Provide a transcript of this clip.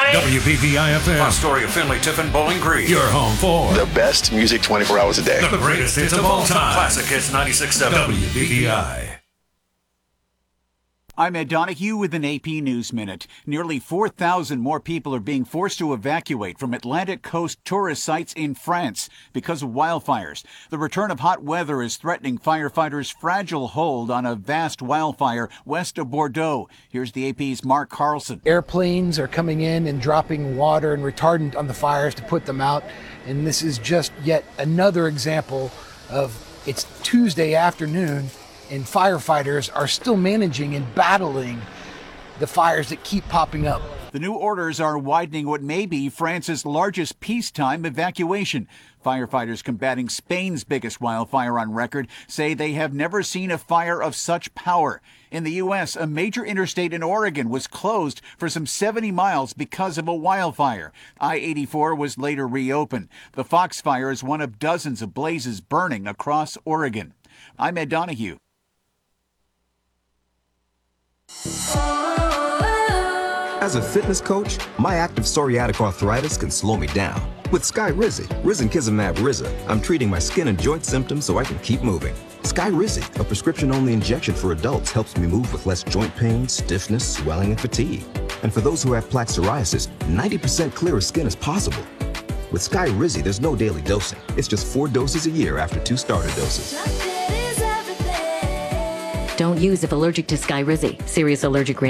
WBVI-FM. Astoria, Finley, Tiffin, Bowling Green. Your home for the best music 24 hours a day. the greatest hits of all time. Classic Hits 96.7. WBVI. I'm Ed Donahue with an AP News Minute. Nearly 4,000 more people are being forced to evacuate from Atlantic coast tourist sites in France because of wildfires. The return of hot weather is threatening firefighters' fragile hold on a vast wildfire west of Bordeaux. Here's the AP's Mark Carlson. Airplanes are coming in and dropping water and retardant on the fires to put them out. And this is just yet another example of it's Tuesday afternoon and firefighters are still managing and battling the fires that keep popping up. The new orders are widening what may be France's largest peacetime evacuation. Firefighters combating Spain's biggest wildfire on record say they have never seen a fire of such power. In the U.S., a major interstate in Oregon was closed for some 70 miles because of a wildfire. I-84 was later reopened. The Fox Fire is one of dozens of blazes burning across Oregon. I'm Ed Donahue. As a fitness coach, my active psoriatic arthritis can slow me down. With Skyrizi, Risankizumab Riza, I'm treating my skin and joint symptoms so I can keep moving. Skyrizi, a prescription-only injection for adults, helps me move with less joint pain, stiffness, swelling, and fatigue. And for those who have plaque psoriasis, 90% clearer skin is possible. With Skyrizi, there's no daily dosing. It's just 4 doses a year after 2 starter doses. Don't use if allergic to Skyrizi. Serious allergic reaction